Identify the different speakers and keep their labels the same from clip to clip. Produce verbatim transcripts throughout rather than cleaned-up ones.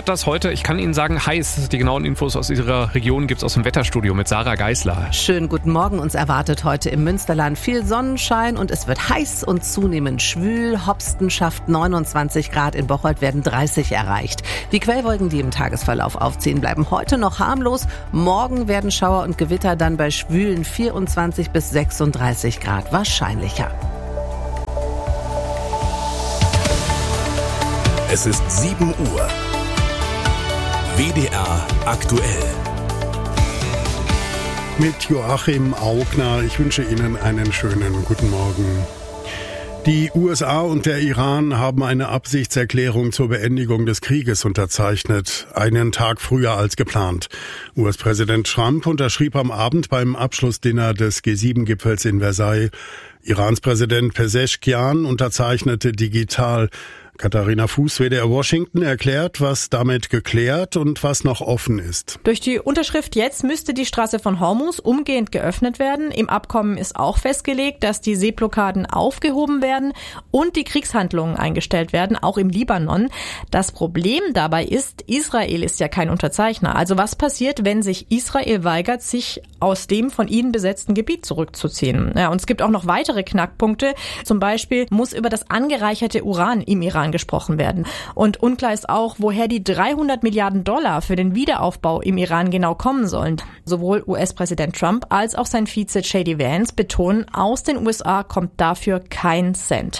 Speaker 1: wird das heute? Ich kann Ihnen sagen, heiß. Die genauen Infos aus Ihrer Region gibt's aus dem Wetterstudio mit Sarah Geisler.
Speaker 2: Schönen guten Morgen. Uns erwartet heute im Münsterland viel Sonnenschein und es wird heiß und zunehmend schwül. Hopsten schafft neunundzwanzig Grad, in Bocholt werden dreißig erreicht. Die Quellwolken, die im Tagesverlauf aufziehen, bleiben heute noch harmlos. Morgen werden Schauer und Gewitter dann bei schwülen vierundzwanzig bis sechsunddreißig Grad wahrscheinlicher.
Speaker 3: Es ist sieben Uhr. W D R aktuell.
Speaker 4: Mit Joachim Augner. Ich wünsche Ihnen einen schönen guten Morgen. Die U S A und der Iran haben eine Absichtserklärung zur Beendigung des Krieges unterzeichnet, einen Tag früher als geplant. U S-Präsident Trump unterschrieb am Abend beim Abschlussdinner des G sieben Gipfels in Versailles. Irans Präsident Pezeshkian unterzeichnete digital. Katharina Fuß, W D R Washington, erklärt, was damit geklärt und was noch offen ist.
Speaker 5: Durch die Unterschrift jetzt müsste die Straße von Hormuz umgehend geöffnet werden. Im Abkommen ist auch festgelegt, dass die Seeblockaden aufgehoben werden und die Kriegshandlungen eingestellt werden, auch im Libanon. Das Problem dabei ist, Israel ist ja kein Unterzeichner. Also was passiert, wenn sich Israel weigert, sich aus dem von ihnen besetzten Gebiet zurückzuziehen? Ja, und es gibt auch noch weitere Knackpunkte. Zum Beispiel muss über das angereicherte Uran im Iran gesprochen werden. Und unklar ist auch, woher die dreihundert Milliarden Dollar für den Wiederaufbau im Iran genau kommen sollen. Sowohl U S-Präsident Trump als auch sein Vize J D Vance betonen, aus den U S A kommt dafür kein Cent.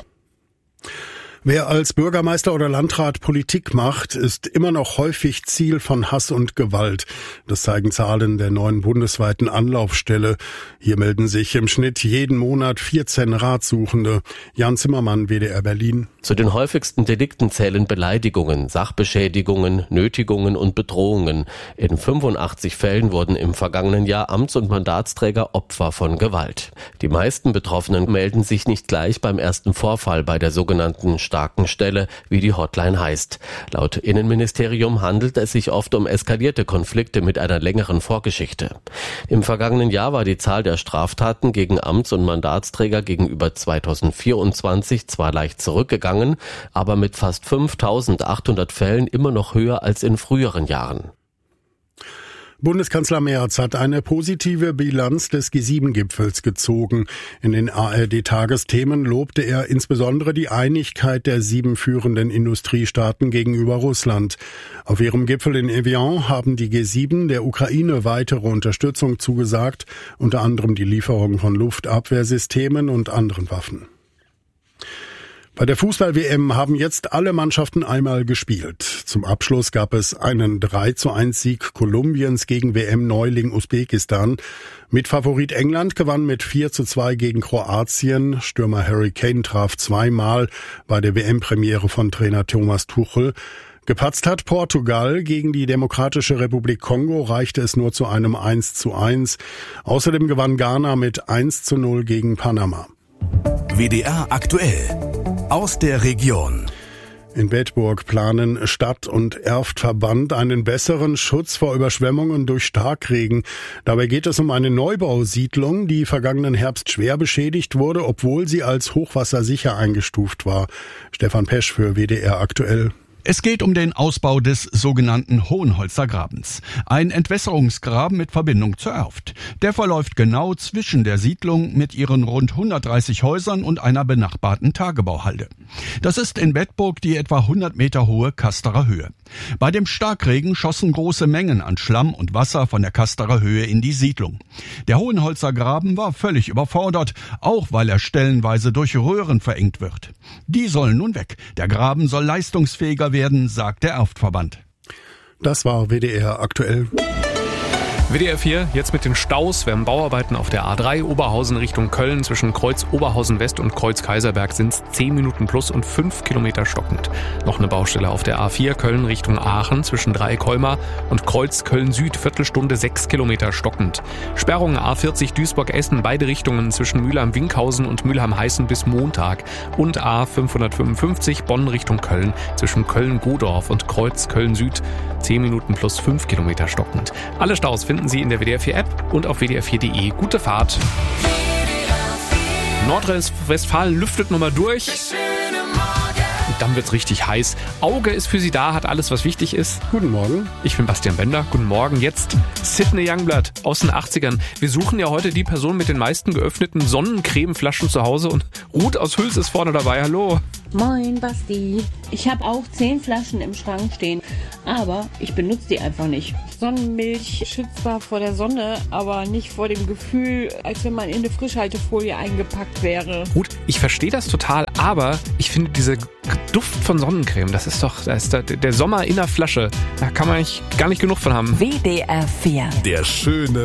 Speaker 4: Wer als Bürgermeister oder Landrat Politik macht, ist immer noch häufig Ziel von Hass und Gewalt. Das zeigen Zahlen der neuen bundesweiten Anlaufstelle. Hier melden sich im Schnitt jeden Monat vierzehn Ratsuchende. Jan Zimmermann, W D R Berlin.
Speaker 6: Zu den häufigsten Delikten zählen Beleidigungen, Sachbeschädigungen, Nötigungen und Bedrohungen. In fünfundachtzig Fällen wurden im vergangenen Jahr Amts- und Mandatsträger Opfer von Gewalt. Die meisten Betroffenen melden sich nicht gleich beim ersten Vorfall bei der sogenannten starken Stelle, wie die Hotline heißt. Laut Innenministerium handelt es sich oft um eskalierte Konflikte mit einer längeren Vorgeschichte. Im vergangenen Jahr war die Zahl der Straftaten gegen Amts- und Mandatsträger gegenüber zweitausendvierundzwanzig zwar leicht zurückgegangen, aber mit fast fünftausendachthundert Fällen immer noch höher als in früheren Jahren.
Speaker 4: Bundeskanzler Merz hat eine positive Bilanz des G sieben Gipfels gezogen. In den A R D-Tagesthemen lobte er insbesondere die Einigkeit der sieben führenden Industriestaaten gegenüber Russland. Auf ihrem Gipfel in Evian haben die G sieben der Ukraine weitere Unterstützung zugesagt, unter anderem die Lieferung von Luftabwehrsystemen und anderen Waffen. Bei der Fußball-W M haben jetzt alle Mannschaften einmal gespielt. Zum Abschluss gab es einen drei zu eins Sieg Kolumbiens gegen W M-Neuling Usbekistan. Mitfavorit England gewann mit vier zu zwei gegen Kroatien. Stürmer Harry Kane traf zweimal bei der W M-Premiere von Trainer Thomas Tuchel. Gepatzt hat Portugal gegen die Demokratische Republik Kongo, reichte es nur zu einem eins zu eins. Außerdem gewann Ghana mit eins zu null gegen Panama.
Speaker 3: W D R aktuell. Aus der Region.
Speaker 4: In Bedburg planen Stadt- und Erftverband einen besseren Schutz vor Überschwemmungen durch Starkregen. Dabei geht es um eine Neubausiedlung, die vergangenen Herbst schwer beschädigt wurde, obwohl sie als hochwassersicher eingestuft war. Stefan Pesch für W D R aktuell.
Speaker 7: Es geht um den Ausbau des sogenannten Hohenholzer Grabens. Ein Entwässerungsgraben mit Verbindung zur Erft. Der verläuft genau zwischen der Siedlung mit ihren rund hundertdreißig Häusern und einer benachbarten Tagebauhalde. Das ist in Bedburg die etwa hundert Meter hohe Kasterer Höhe. Bei dem Starkregen schossen große Mengen an Schlamm und Wasser von der Kasterer Höhe in die Siedlung. Der Hohenholzer Graben war völlig überfordert, auch weil er stellenweise durch Röhren verengt wird. Die sollen nun weg. Der Graben soll leistungsfähiger werden, sagt der Erftverband.
Speaker 4: Das war W D R aktuell.
Speaker 1: W D R vier, jetzt mit den Staus. Wir haben Bauarbeiten auf der A drei, Oberhausen Richtung Köln. Zwischen Kreuz Oberhausen West und Kreuz Kaiserberg sind es zehn Minuten plus und fünf Kilometer stockend. Noch eine Baustelle auf der A vier, Köln Richtung Aachen. Zwischen Dreieck-Colmar und Kreuz Köln Süd, Viertelstunde sechs Kilometer stockend. Sperrungen A vierzig Duisburg-Essen, beide Richtungen zwischen Mülheim-Winkhausen und Mülheim-Heißen bis Montag. Und A fünfhundertfünfundfünfzig, Bonn Richtung Köln. Zwischen Köln-Godorf und Kreuz Köln Süd, zehn Minuten plus fünf Kilometer stockend. Alle Staus finden Sie in der W D R vier App und auf w d r vier punkt de. Gute Fahrt. Nordrhein-Westfalen lüftet nochmal durch. dann wird's richtig heiß. Auge ist für Sie da, hat alles, was wichtig ist.
Speaker 4: Guten Morgen.
Speaker 1: Ich bin Bastian Bender. Guten Morgen. Jetzt Sidney Youngblood aus den achtzigern. Wir suchen ja heute die Person mit den meisten geöffneten Sonnencremeflaschen zu Hause und Ruth aus Hüls ist vorne dabei. Hallo.
Speaker 8: Moin, Basti. Ich habe auch zehn Flaschen im Schrank stehen, aber ich benutze die einfach nicht.
Speaker 9: Sonnenmilch schützt zwar vor der Sonne, aber nicht vor dem Gefühl, als wenn man in eine Frischhaltefolie eingepackt wäre.
Speaker 1: Gut, ich verstehe das total, aber ich finde dieser Duft von Sonnencreme, das ist doch, da ist der, der Sommer in der Flasche. Da kann man eigentlich gar nicht genug von haben.
Speaker 2: W D R vier.
Speaker 3: Der schöne